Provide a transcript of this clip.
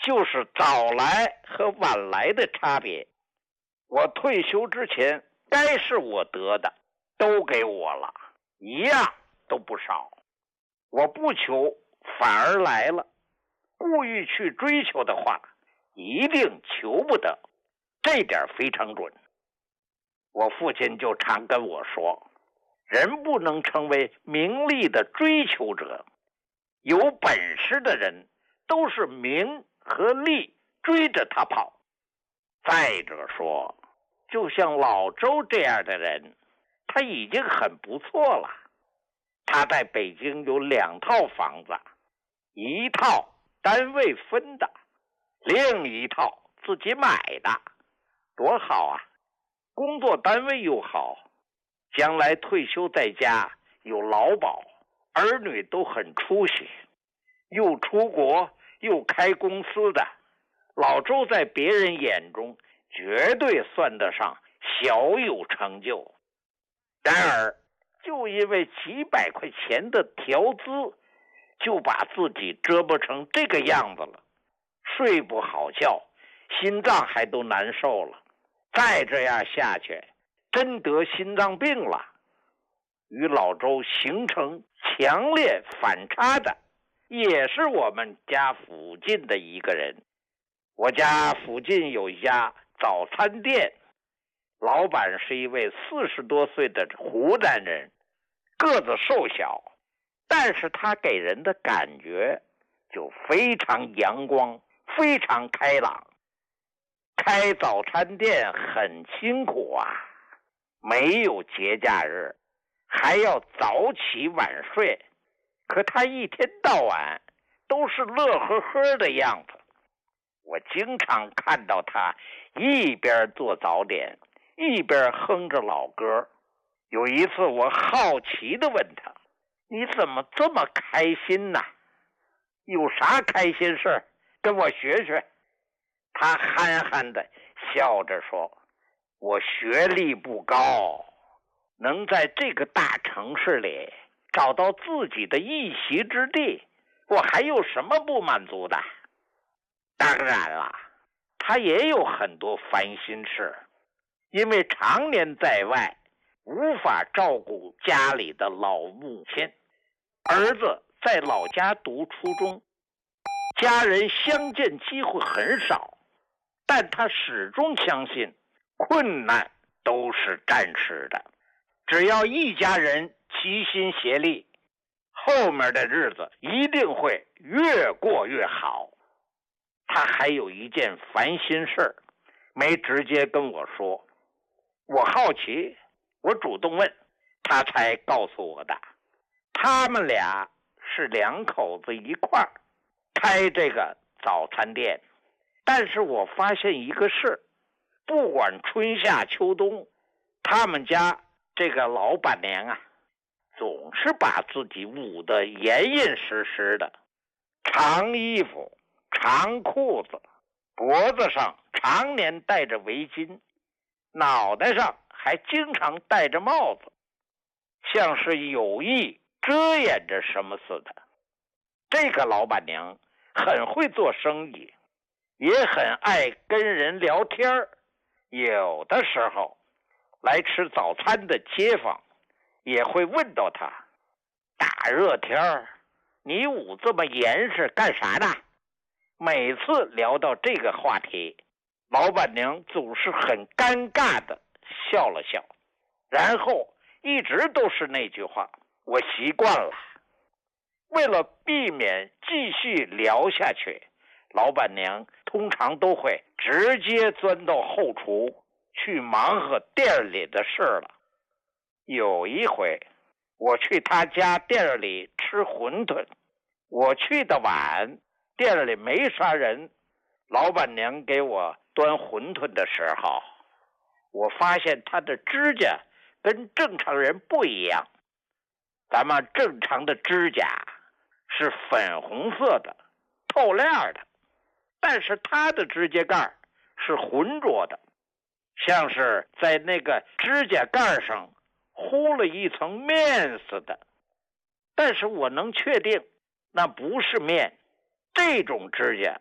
就是早来和晚来的差别。我退休之前该是我得的都给我了，一样都不少。我不求反而来了，故意去追求的话一定求不得，这点非常准。我父亲就常跟我说，人不能成为名利的追求者，有本事的人都是名和利追着他跑。再者说，就像老周这样的人，他已经很不错了。他在北京有2套房子，一套单位分的，另一套自己买的，多好啊！工作单位又好，将来退休在家有劳保，儿女都很出息，又出国又开公司的，老周在别人眼中绝对算得上小有成就。然而就因为几百块钱的调资，就把自己折磨成这个样子了，睡不好觉，心脏还都难受了。再这样下去，真得心脏病了。与老周形成强烈反差的，也是我们家附近的一个人。我家附近有一家早餐店，老板是一位40多岁的湖南人，个子瘦小，但是他给人的感觉就非常阳光，非常开朗。开早餐店很辛苦啊，没有节假日，还要早起晚睡，可他一天到晚都是乐呵呵的样子。我经常看到他一边做早点，一边哼着老歌。有一次我好奇地问他，你怎么这么开心呢？有啥开心事跟我学学。他憨憨地笑着说，我学历不高，能在这个大城市里找到自己的一席之地，我还有什么不满足的？当然了，他也有很多烦心事，因为常年在外，无法照顾家里的老母亲。儿子在老家读初中，家人相见机会很少，但他始终相信困难都是暂时的，只要一家人齐心协力，后面的日子一定会越过越好。他还有一件烦心事没直接跟我说，我好奇，我主动问，他才告诉我的。他们俩是2口子一块儿开这个早餐店，但是我发现一个事，不管春夏秋冬，他们家这个老板娘啊，总是把自己捂得严严实实的，长衣服长裤子，脖子上常年戴着围巾，脑袋上还经常戴着帽子，像是有意遮掩着什么似的。这个老板娘很会做生意，也很爱跟人聊天，有的时候来吃早餐的街坊也会问到她，大热天你捂这么严实干啥呢？每次聊到这个话题，老板娘总是很尴尬的笑了笑，然后一直都是那句话，我习惯了。为了避免继续聊下去，老板娘通常都会直接钻到后厨去忙活店里的事了。有一回我去他家店里吃馄饨，我去的晚，店里没啥人，老板娘给我端馄饨的时候，我发现她的指甲跟正常人不一样。咱们正常的指甲是粉红色的透亮的，但是她的指甲盖是浑浊的，像是在那个指甲盖上糊了一层面似的。但是我能确定那不是面，这种指甲